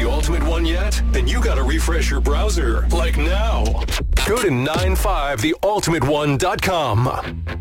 Ultimate One yet? Then you gotta refresh your browser, like now. Go to 95theultimateone.com.